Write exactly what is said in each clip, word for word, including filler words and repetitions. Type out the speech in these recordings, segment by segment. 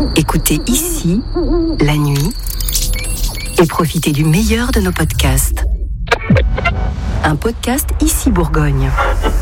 Écoutez ici, la nuit, et profitez du meilleur de nos podcasts. Un podcast Ici Bourgogne.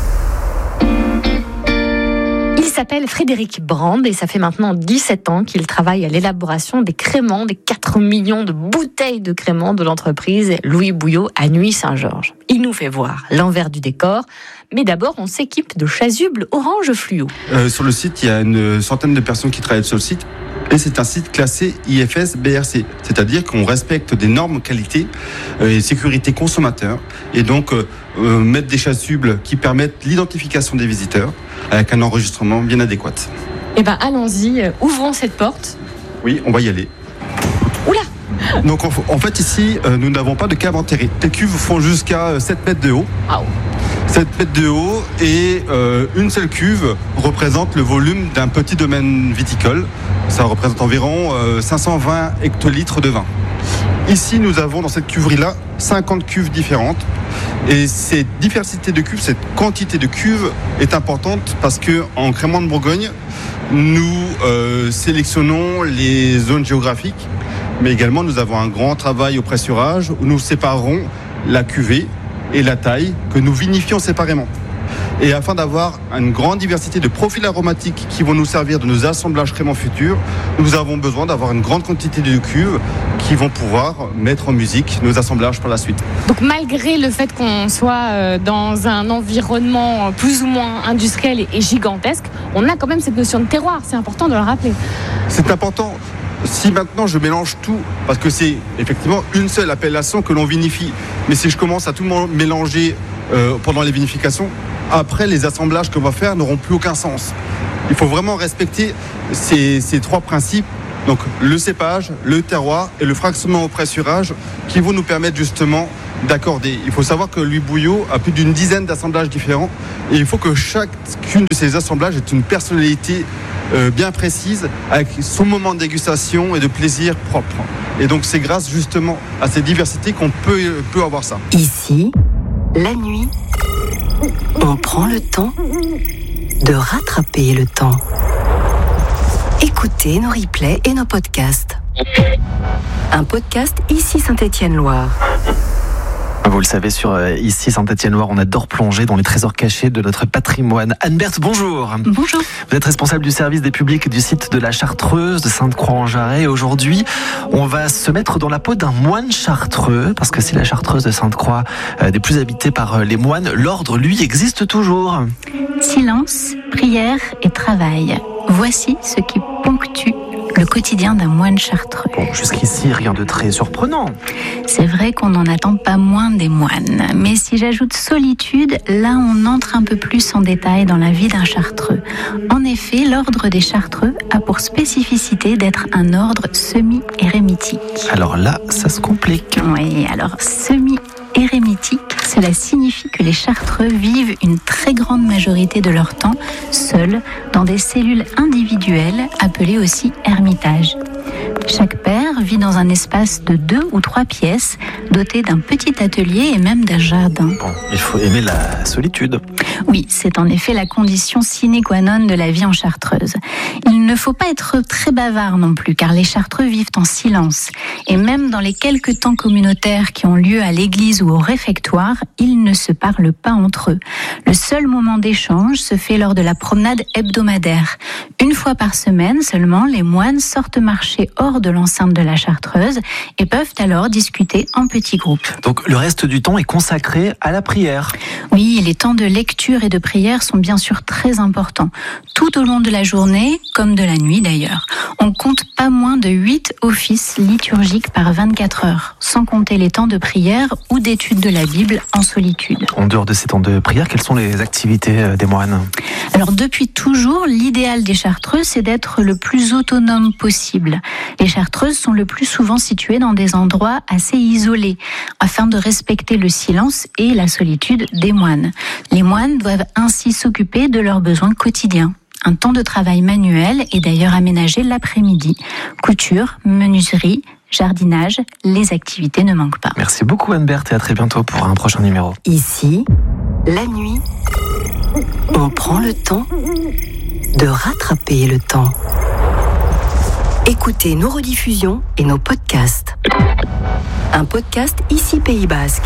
Il s'appelle Frédéric Brand et ça fait maintenant dix-sept ans qu'il travaille à l'élaboration des créments, des quatre millions de bouteilles de créments de l'entreprise Louis Bouillot à Nuits-Saint-Georges. Il nous fait voir l'envers du décor, mais d'abord on s'équipe de chasubles orange fluo. Euh, sur le site, il y a une centaine de personnes qui travaillent sur le site et c'est un site classé I F S B R C, c'est-à-dire qu'on respecte des normes qualité et sécurité consommateur et donc euh, euh, mettre des chasubles qui permettent l'identification des visiteurs avec un enregistrement bien adéquat. Eh ben allons-y, euh, ouvrons cette porte. Oui, on va y aller. Oula! Donc en, en fait ici, euh, nous n'avons pas de cave enterrée. Les cuves font jusqu'à sept mètres de haut. Ah, sept mètres de haut et euh, une seule cuve représente le volume d'un petit domaine viticole. Ça représente environ euh, cinq cent vingt hectolitres de vin. Ici, nous avons dans cette cuverie-là cinquante cuves différentes. Et cette diversité de cuves, cette quantité de cuves est importante parce qu'en Crémant de Bourgogne, nous euh, sélectionnons les zones géographiques, mais également nous avons un grand travail au pressurage où nous séparons la cuvée et la taille que nous vinifions séparément. Et afin d'avoir une grande diversité de profils aromatiques qui vont nous servir de nos assemblages crémants futurs, nous avons besoin d'avoir une grande quantité de cuves qui vont pouvoir mettre en musique nos assemblages par la suite. Donc malgré le fait qu'on soit dans un environnement plus ou moins industriel et gigantesque, on a quand même cette notion de terroir, c'est important de le rappeler. C'est important. Si maintenant je mélange tout, parce que c'est effectivement une seule appellation que l'on vinifie, mais si je commence à tout mélanger euh, pendant les vinifications, après les assemblages qu'on va faire n'auront plus aucun sens. Il faut vraiment respecter ces, ces trois principes, donc le cépage, le terroir et le fractionnement au pressurage, qui vont nous permettre justement d'accorder. Il faut savoir que Louis Bouillot a plus d'une dizaine d'assemblages différents et il faut que chacune de ces assemblages ait une personnalité euh, bien précise avec son moment de dégustation et de plaisir propre. Et donc c'est grâce justement à cette diversité qu'on peut, peut avoir ça. Ici, la nuit, on prend le temps de rattraper le temps. Écoutez nos replays et nos podcasts. Un podcast Ici Saint-Étienne-Loire. Vous le savez, sur euh, Ici Saint-Étienne-Loire, on adore plonger dans les trésors cachés de notre patrimoine. Anne-Berthe, bonjour. Bonjour. Vous êtes responsable du service des publics du site de la Chartreuse de Sainte-Croix-en-Jarret. Aujourd'hui, on va se mettre dans la peau d'un moine chartreux, parce que si la Chartreuse de Sainte-Croix euh, n'est plus habitée par euh, les moines, l'ordre, lui, existe toujours. Silence, prière et travail. Voici ce qui ponctue le quotidien d'un moine chartreux. Bon, jusqu'ici, rien de très surprenant. C'est vrai qu'on n'en attend pas moins des moines. Mais si j'ajoute solitude, là on entre un peu plus en détail dans la vie d'un chartreux. En effet, l'ordre des chartreux a pour spécificité d'être un ordre semi-érémitique. Alors là, ça se complique. Oui, alors semi-érémitique, cela signifie que les chartreux vivent une très grande majorité de leur temps seuls dans des cellules individuelles appelées aussi ermitages. Chaque père vit dans un espace de deux ou trois pièces, doté d'un petit atelier et même d'un jardin. Bon, il faut aimer la solitude. Oui, c'est en effet la condition sine qua non de la vie en Chartreuse. Il ne faut pas être très bavard non plus, car les Chartreux vivent en silence. Et même dans les quelques temps communautaires qui ont lieu à l'église ou au réfectoire, ils ne se parlent pas entre eux. Le seul moment d'échange se fait lors de la promenade hebdomadaire. Une fois par semaine seulement, les moines sortent marcher hors de l'enceinte de la Chartreuse et peuvent alors discuter en petits groupes. Donc le reste du temps est consacré à la prière. Oui, les temps de lecture et de prière sont bien sûr très importants. Tout au long de la journée, comme de la nuit d'ailleurs. On compte pas moins de huit offices liturgiques par vingt-quatre heures, sans compter les temps de prière ou d'étude de la Bible en solitude. En dehors de ces temps de prière, quelles sont les activités des moines ? Alors depuis toujours, l'idéal des Chartreux, c'est d'être le plus autonome possible. Les Chartreuses sont le plus souvent situées dans des endroits assez isolés, afin de respecter le silence et la solitude des moines. Les moines doivent ainsi s'occuper de leurs besoins quotidiens. Un temps de travail manuel est d'ailleurs aménagé l'après-midi. Couture, menuiserie, jardinage, les activités ne manquent pas. Merci beaucoup Anne-Berthe et à très bientôt pour un prochain numéro. Ici, la nuit, on prend le temps de rattraper le temps. Écoutez nos rediffusions et nos podcasts. Un podcast ici Pays Basque.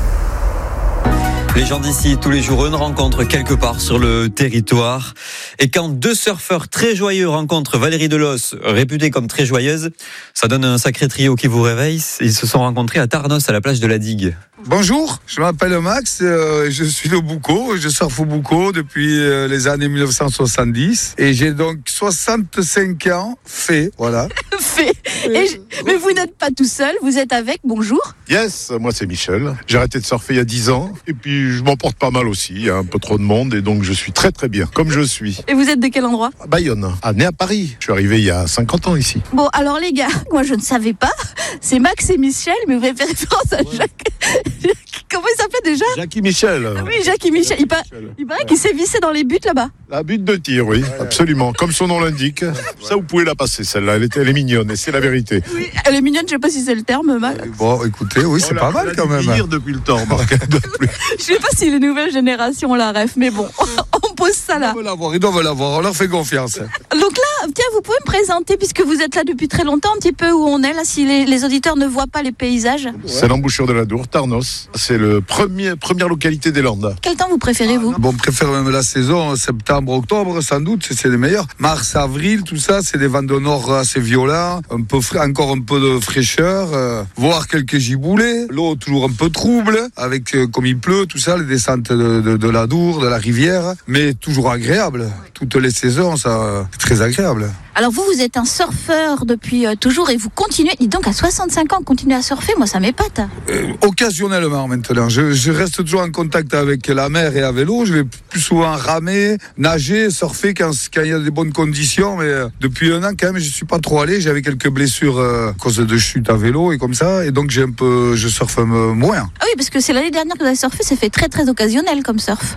Les gens d'ici, tous les jours, une rencontre quelque part sur le territoire. Et quand deux surfeurs très joyeux rencontrent Valérie Delos, réputée comme très joyeuse, ça donne un sacré trio qui vous réveille. Ils se sont rencontrés à Tarnos, à la plage de la Digue. Bonjour, je m'appelle Max, euh, je suis de Boucau, je surfe au Boucau depuis euh, les années dix-neuf cent soixante-dix et j'ai donc soixante-cinq ans fait, voilà. fait. Et je... Mais vous n'êtes pas tout seul, vous êtes avec, bonjour. Yes, moi c'est Michel, j'ai arrêté de surfer il y a dix ans et puis je m'en porte pas mal aussi, il y a un peu trop de monde et donc je suis très très bien, comme je suis. Et vous êtes de quel endroit ? À Bayonne, ah, né à Paris, je suis arrivé il y a cinquante ans ici. Bon alors les gars, moi je ne savais pas, c'est Max et Michel, mais vous avez fait référence à Jacques... Comment il s'appelait déjà ? Jackie Michel. Ah oui, Jackie Michel. Il, pa... il paraît qu'il s'est vissé dans les buts là-bas. La butte de tir, oui, absolument. Comme son nom l'indique. Ça, vous pouvez la passer, celle-là. Elle est, elle est mignonne et c'est la vérité. Oui, elle est mignonne, je ne sais pas si c'est le terme, Max. Bon, écoutez, oui, c'est oh, pas mal quand même. Elle a dû depuis le temps, Marc. Je sais pas si les nouvelles générations la ref, mais bon, on pose ça là. Ils doivent l'avoir, ils doivent l'avoir, on leur fait confiance. Donc là, tiens, vous pouvez me présenter, puisque vous êtes là depuis très longtemps, un petit peu où on est, là, si les, les auditeurs ne voient pas les paysages. C'est l'embouchure de la Dour, Tarnos. C'est le premier, première localité des Landes. Quel temps vous préférez, vous ? Bon, on préfère même la saison, septembre, octobre, sans doute, c'est, c'est les meilleurs. Mars, avril, tout ça, c'est des vents de nord assez violents, un peu frais, encore un peu de fraîcheur, euh, voire quelques giboulées, l'eau toujours un peu trouble, avec, euh, comme il pleut, tout ça, les descentes de, de, de la Dour, de la rivière, mais toujours agréable. Toutes les saisons, ça, c'est très agréable. Alors vous, vous êtes un surfeur depuis euh, toujours et vous continuez, et donc à soixante-cinq ans, continuer à surfer, moi ça m'épate. Euh, occasionnellement maintenant, je, je reste toujours en contact avec la mer et à vélo, je vais plus souvent ramer, nager, surfer quand, quand il y a des bonnes conditions, mais euh, depuis un an quand même je suis pas trop allé, j'avais quelques blessures euh, à cause de chutes à vélo et comme ça, et donc j'ai un peu, je surfe euh, moins. Ah oui, parce que c'est l'année dernière que vous avez surfé, ça fait très très occasionnel comme surf.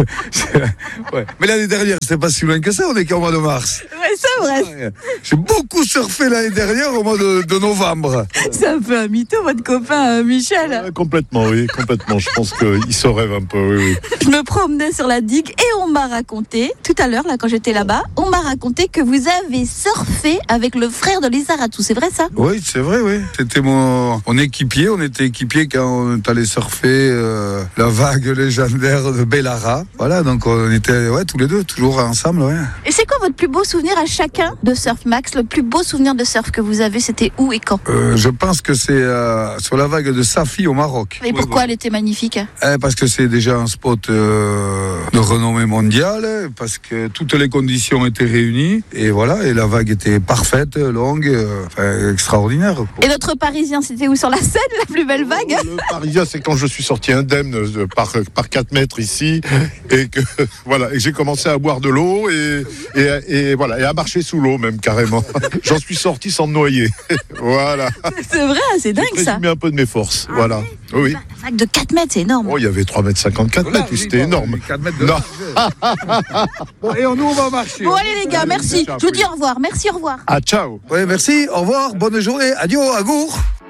Ouais. Mais l'année dernière, c'était pas si loin que ça, on est qu'au mois de mars. Ouais, c'est vrai. J'ai beaucoup surfé l'année dernière au mois de, de novembre. C'est un peu un mytho, votre copain euh, Michel. Euh, complètement, oui, complètement. Je pense qu'il se rêve un peu, oui, oui. Je me promenais sur la digue et on m'a raconté, tout à l'heure, là, quand j'étais là-bas, on m'a raconté que vous avez surfé avec le frère de Lisa Ratou, c'est vrai ça ? Oui, c'est vrai, oui. C'était mon, mon équipier, on était équipier quand on est allé surfer euh, la vague légendaire de Bellara. Voilà, donc on était ouais, tous les deux, toujours ensemble, ouais. Et c'est quoi votre plus beau souvenir à chacun de surf, Max ? Le plus beau souvenir de surf que vous avez, c'était où et quand ? euh, Je pense que c'est euh, sur la vague de Safi au Maroc. Et pourquoi ouais, elle était magnifique ? eh, Parce que c'est déjà un spot euh, de renommée mondiale, parce que toutes les conditions étaient réunies, et voilà, et la vague était parfaite, longue, euh, enfin, extraordinaire. Quoi. Et notre Parisien, c'était où ? Sur la Seine, la plus belle vague ? Le Parisien, c'est quand je suis sorti indemne par, par quatre mètres ici, et que voilà, et j'ai commencé à boire de l'eau, et, et, et voilà, et à marcher sous l'eau même carrément. J'en suis sorti sans me noyer. Voilà. C'est vrai, c'est dingue j'ai ça. J'ai un peu de mes forces. Ah, voilà. Oui. oui. La vague de quatre mètres, c'est énorme. Oh, il y avait trois mètres cinquante, quatre mètres, oui, c'était bon, énorme. quatre mètres de non. Bon, et nous, on va marcher. Bon, allez les gars, merci. Je vous dis au revoir. Merci, au revoir. Ah, ciao. Oui, merci, au revoir, bonne journée, adieu, agour.